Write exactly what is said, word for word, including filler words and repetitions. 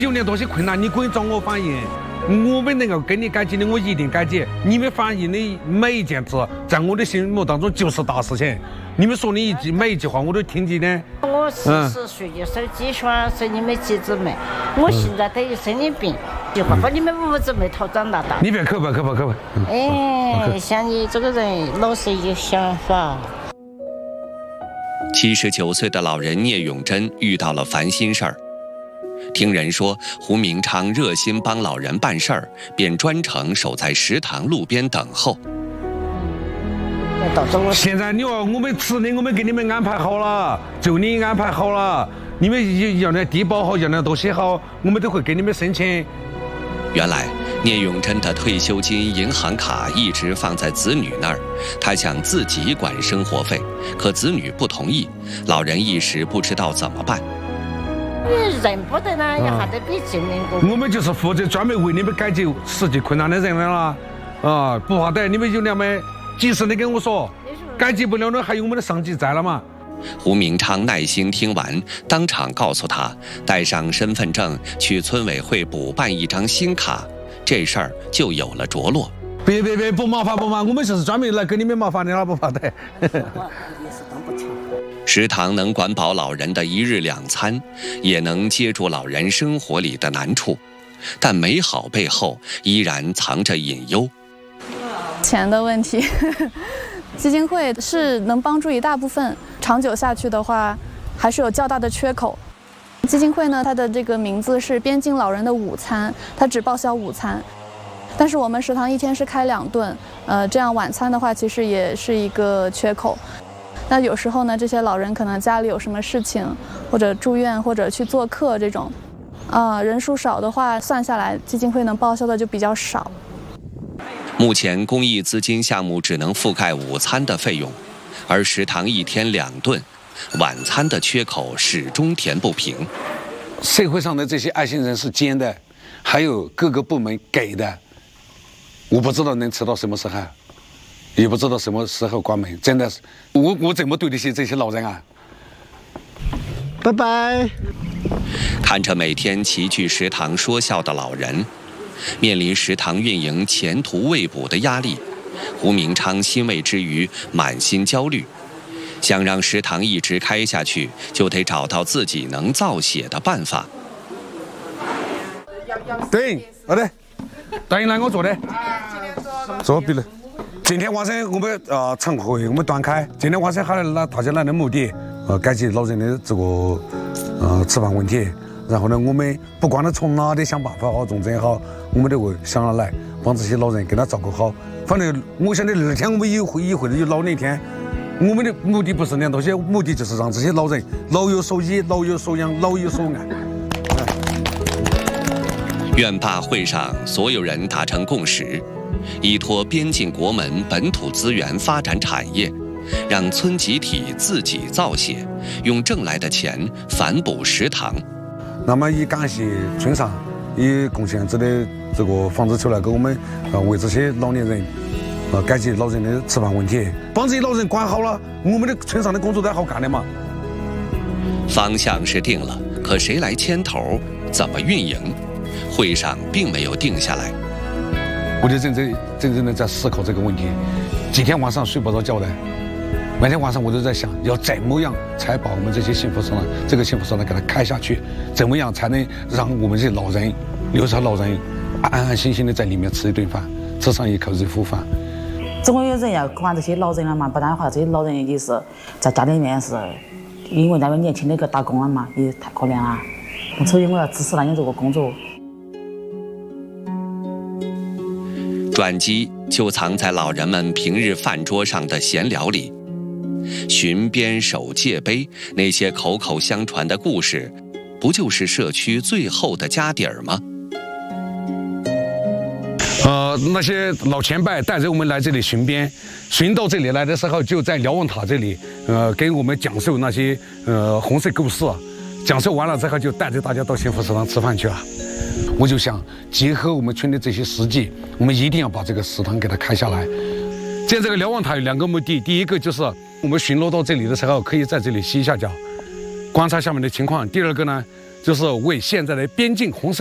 有点东西困难，你可以找我反映。我们能够跟你改进的，我一定改进。你们反映的每一件事，在我的心目当中就是大事情。你们说的一句每一句话，我都听见的。 我四十岁就手机栓，生你们几姊妹。我现在等于生的病，就把你们五姊妹头长大大。 你别口吧，口吧，口吧。 哎，像你这个人老是有想法。 七十九岁的老人聂永贞遇到了烦心事儿。听人说胡明昌热心帮老人办事儿，便专程守在食堂路边等候。 现在你说我们吃的我们给你们安排好了，就你安排好了，你们要那低保好，要那东西好，我们都会给你们申请。 原来聂永贞的退休金银行卡一直放在子女那儿，他想自己管生活费，可子女不同意，老人一时不知道怎么办。 你认不得呢，也还得比证明过。 我们就是负责专门为你们解决实际困难的人了，啊，不怕得，你们有两枚及时的跟我说，解决不了的还有我们的上级在了嘛。 胡明昌耐心听完，当场告诉他带上身份证去村委会补办一张新卡，这事儿就有了着落。 别别别，不麻烦不麻烦，我们就是专门来给你们麻烦的了，不怕得。 食堂能管饱老人的一日两餐，也能接住老人生活里的难处，但美好背后依然藏着隐忧。 钱的问题，基金会是能帮助一大部分，长久下去的话，还是有较大的缺口。基金会呢，它的这个名字是边境老人的午餐，它只报销午餐，但是我们食堂一天是开两顿，呃，这样晚餐的话，其实也是一个缺口。那有时候呢，这些老人可能家里有什么事情，或者住院，或者去做客这种，啊、呃，人数少的话，算下来基金会能报销的就比较少。 目前公益资金项目只能覆盖午餐的费用，而食堂一天两顿，晚餐的缺口始终填不平。 社会上的这些爱心人士捐的，还有各个部门给的，我不知道能吃到什么时候。也不知道什么时候关门，真的是我我怎么对得起这些老人啊？ 拜拜。 看着每天齐聚食堂说笑的老人，面临食堂运营前途未卜的压力，胡明昌欣慰之余满心焦虑。想让食堂一直开下去，就得找到自己能造血的办法。 对，好的，答应来我做的，做别的。今天晚上我们呃常会我们端开，今天晚上还来大家来的目的，呃解决老人的这个呃吃饭问题。然后呢，我们不管他从哪里想办法好，从这好，我们都会想要来帮这些老人给他照顾好。反正我想的二天我们一会一会有老那天，我们的目的不是那东西，目的就是让这些老人老有所依、老有所养、老有所爱。 愿罢会上所有人达成共识。依托边境国门本土资源发展产业，让村集体自己造血，用挣来的钱反哺食堂。 那么以感谢村上以贡献这的这个房子出来给我们呃为这些老年人呃解决老人的吃饭问题，帮这些老人管好了，我们的村上的工作才好干的嘛。 方向是定了，可谁来牵头，怎么运营，会上并没有定下来。 我就真正真正的在思考这个问题，几天晚上睡不着觉的，每天晚上我都在想，要怎么样才把我们这些幸福食堂这个幸福食堂给它开下去，怎么样才能让我们这些老人留下老人安安心心的在里面吃一顿饭，吃上一口热乎饭。 总归有人要管这些老人了嘛，不然的话，这些老人也是在家里面是因为那个年轻的一个打工了嘛，也太可怜了。所以我要支持他们这个工作。 转机就藏在老人们平日饭桌上的闲聊里，寻边守戒碑，那些口口相传的故事，不就是社区最后的家底儿吗？ 呃，那些老前辈带着我们来这里巡边，巡到这里来的时候，就在瞭望塔这里，呃，给我们讲述那些呃红色故事。讲述完了之后，就带着大家到幸福食堂吃饭去了。我就想结合我们村的这些实际，我们一定要把这个食堂给它开下来。建这个瞭望塔有两个目的，第一个就是我们巡逻到这里的时候，可以在这里歇一下脚，观察下面的情况；第二个呢， 就是为现在的边境红色